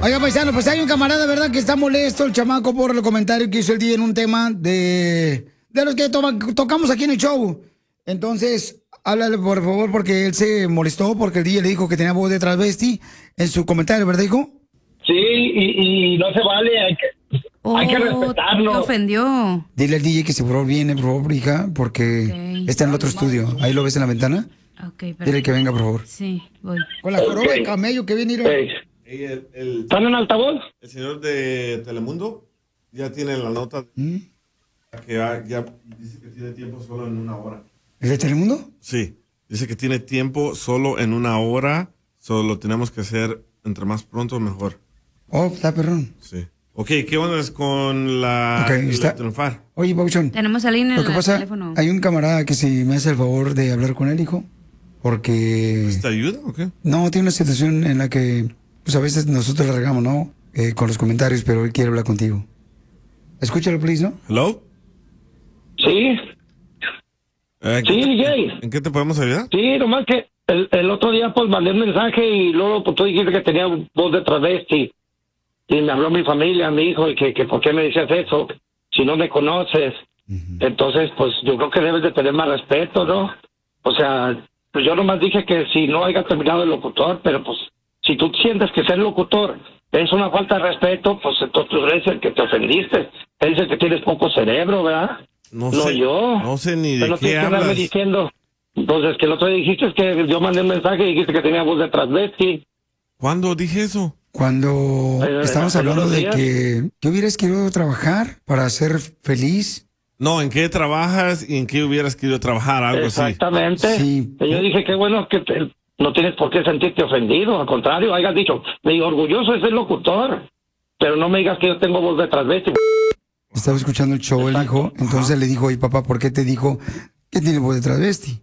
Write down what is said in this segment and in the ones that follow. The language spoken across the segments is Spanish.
Oiga, paisano, pues hay un camarada, ¿verdad? Que está molesto el chamaco por el comentario que hizo el día en un tema de los que tocamos aquí en el show. Entonces, háblale por favor porque él se molestó porque el día le dijo que tenía voz de transvesti en su comentario, ¿verdad, hijo? Sí, y no se vale, hay que respetarlo. Te ofendió. Dile al DJ que se por favor viene, por favor, hija, porque está en el otro estudio. Ahí lo ves en la ventana. Ok, perfecto. Dile que venga, por favor. Sí, voy. Con la joroba de camello que viene a ir. ¿Están en altavoz? El señor de Telemundo ya tiene la nota que ya dice que tiene tiempo solo en una hora. ¿El de Telemundo? Sí, dice que tiene tiempo solo en una hora, solo lo tenemos que hacer entre más pronto mejor. Oh, está perrón. Sí. Ok, ¿qué onda es con la triunfar? Oye, Pauchón. Tenemos a Lina en Lo que el pasa, teléfono. hay un camarada que si me hace el favor de hablar con él, hijo, porque... ¿Te ayuda o qué? No, tiene una situación en la que, pues a veces nosotros le regamos, ¿no? Con los comentarios, pero él quiere hablar contigo. Escúchalo, please, ¿no? ¿Hello? Sí. Sí, DJ. ¿En qué te podemos ayudar? Sí, nomás que el otro día pues mandé un mensaje y luego pues tú dijiste que tenía voz de travesti. Y me habló mi familia, mi hijo, y que por qué me decías eso, si no me conoces. Entonces, pues yo creo que debes de tener más respeto, ¿no? O sea, pues yo nomás dije que si no haya terminado el locutor, pero pues si tú sientes que ser locutor es una falta de respeto, pues entonces tú eres el que te ofendiste. Él dice que tienes poco cerebro, ¿verdad? No No sé, yo. no sé ni de Pero no qué tienes que andarme hablas. diciendo. Entonces, que el otro día dijiste que yo mandé un mensaje y dijiste que tenía voz de transvesti. ¿Cuándo dije eso? Cuando estamos hablando de que hubieras querido trabajar para ser feliz. No, ¿en qué trabajas y en qué hubieras querido trabajar? Algo Exactamente. Sí. Y yo dije que bueno que no tienes por qué sentirte ofendido. Al contrario, hayas dicho, me digo, orgulloso de ser locutor. Pero no me digas que yo tengo voz de transvesti. Estaba escuchando el show el hijo, entonces le dijo, oye papá, ¿por qué te dijo que tiene voz de travesti?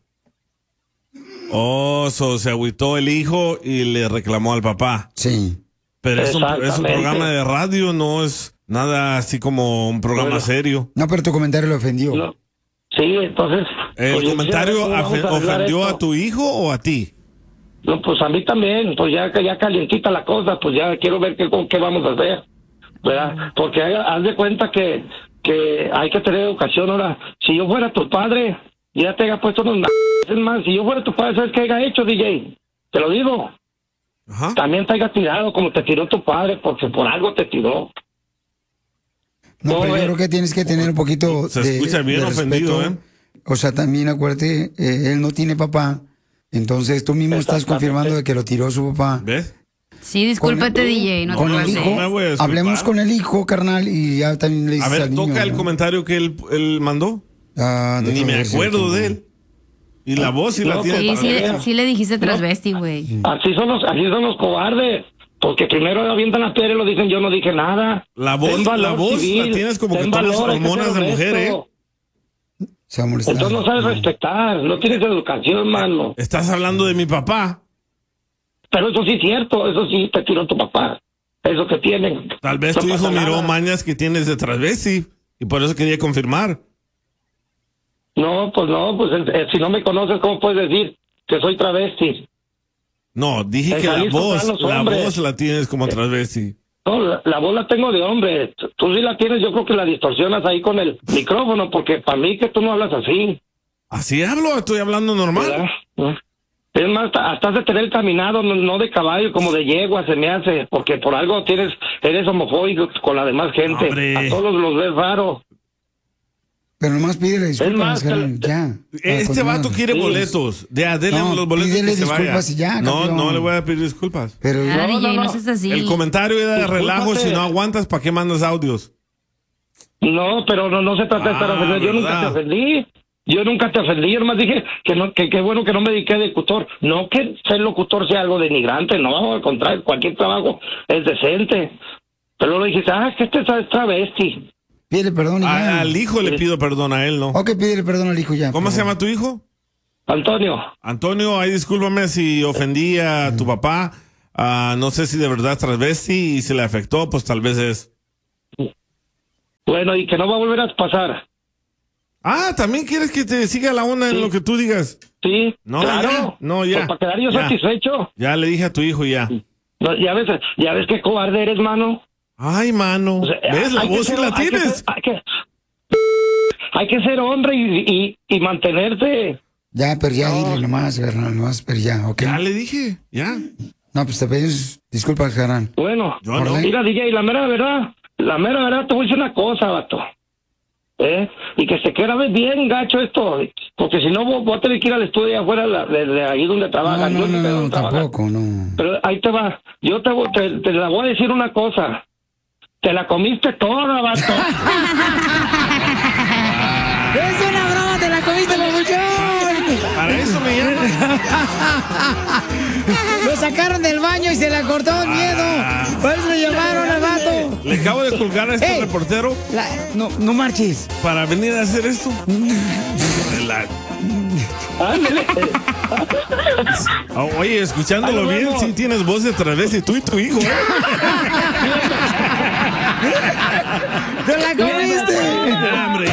Oh, se agüitó el hijo y le reclamó al papá. Sí. Pero es un Exactamente. programa de radio, no es nada así como un programa serio. No, pero tu comentario le ofendió. No. Sí, entonces... ¿El pues, yo comentario quisiera ver cómo vamos a arreglar ofendió esto. a tu hijo o a ti? No, pues a mí también, pues ya calientita la cosa, pues ya quiero ver qué vamos a hacer, ¿verdad? Porque haz de cuenta que hay que tener educación ahora. Si yo fuera tu padre, ya te haya puesto unos es más, si yo fuera tu padre, ¿sabes qué haya hecho, DJ? Te lo digo. Ajá. También te haya tirado como te tiró tu padre, porque por algo te tiró. No, pero yo creo que tienes que tener un poquito Se escucha bien de ofendido, respeto. O sea, también acuérdate, él no tiene papá, entonces tú mismo estás confirmando de que lo tiró su papá. ¿Ves? Sí, discúlpate, DJ. No te Con el pases. hijo, No me voy a disculpar. hablemos con el hijo, carnal, y ya también le dices A ver, al niño, toca el ¿no? comentario que él mandó. Ni déjame me ver si acuerdo lo de tengo. él. Y la voz sí la No, tiene. Sí le dijiste transvesti, güey. Así son los cobardes. Porque primero avientan la piedra y lo dicen, yo no dije nada. La voz Ten valor la civil, tienes como que ten todas valor, hay que hormonas ser de mujer, honesto. Se va a molestar. Entonces no sabes respetar, no tienes educación, mano. Estás hablando de mi papá. Pero eso sí es cierto, eso sí te tiró tu papá. Eso que tienen. Tal vez No tu hijo pasa miró nada. mañas que tienes de transvesti y por eso quería confirmar. No, pues si no me conoces, ¿cómo puedes decir que soy travesti? No, dije En que Jalisco están los la hombres. voz la tienes como transvesti. No, la voz la tengo de hombre. Tú sí la tienes, yo creo que la distorsionas ahí con el micrófono, porque para mí que tú no hablas así. Así hablo, estoy hablando normal. ¿verdad? Es más, hasta has de tener caminado, no de caballo, como de yegua se me hace, porque por algo eres homofóbico con la demás gente. Hombre. A todos los ves raro. Pero nomás pídele disculpas, más, carnal, ya. Este vato quiere Sí. boletos. Denle No, los boletos pídele y que se vaya. disculpas y ya, No, campeón. no le voy a pedir disculpas. Pero Ah, No, DJ, no, no no. seas así. El comentario era de relajo. Si no aguantas, ¿para qué mandas audios? No, pero no se trata de estar ofendido. Yo nunca te ¿verdad? ofendí. Yo nunca te ofendí. Yo nomás dije que qué bueno que no me dediqué de locutor. No que ser locutor sea algo denigrante. No, al contrario, cualquier trabajo es decente. Pero lo dijiste, que este es travesti. pídele perdón y ya. Al hijo le pido perdón, a él no. Ok, pídele perdón al hijo ya. ¿Cómo por se favor. llama tu hijo? Antonio. Antonio, ahí discúlpame si ofendí a tu papá. No sé si de verdad es transvesti y si le afectó, pues tal vez es. Bueno, y que no va a volver a pasar. ¿También quieres que te siga la onda en lo que tú digas? Sí, No, claro. ya. No, ya. Pues para quedar yo Ya. satisfecho. Ya le dije a tu hijo ya. No, ya ves qué cobarde eres, mano. Ay, mano. O sea, ¿Ves? La hay que voz sí ser- la hay que tienes. ser- hay que ser hombre y mantenerse. Ya, pero ya, dile nomás, carnal, nomás, pero ya, ¿ok? Ya le dije, ya. No, pues te pedimos disculpas, carnal. Bueno, Yo no. mira, DJ, la mera verdad, te voy a decir una cosa, vato. Y que se quede bien gacho esto, porque si no voy a tener que ir al estudio afuera de ahí donde trabajan. Yo sé que donde trabajan. tampoco, no. Pero ahí te va, yo te la voy a decir una cosa. Te la comiste toda, vato. ¡Es una broma! ¡Te la comiste, papuchón! Para eso me llaman. Lo sacaron del baño y se le cortó el miedo. Por eso le llamaron al vato. Le acabo de colgar a este Ey. reportero No marches. para venir a hacer esto. Ándale. Oye, escuchándolo Ay, bien, bueno. sí tienes voz de travesti, tú y tu hijo. ¡Te la comiste! Ya, hombre,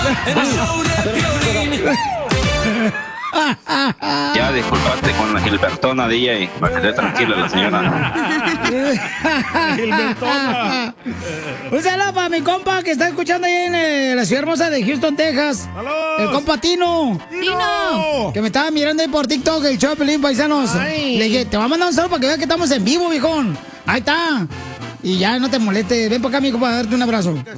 ya. Ya disculpaste con la Gilbertona, DJ, para que esté tranquila la señora. Gilbertona. Un saludo para mi compa que está escuchando ahí en la ciudad hermosa de Houston, Texas. ¡Saludos! El compa Tino. ¡Tino! Que me estaba mirando ahí por TikTok, el show de Pelín, paisanos. Ay. Le dije, te voy a mandar un saludo para que veas que estamos en vivo, viejón. Ahí está. Y ya no te molestes. Ven para acá, mi compa, a darte un abrazo.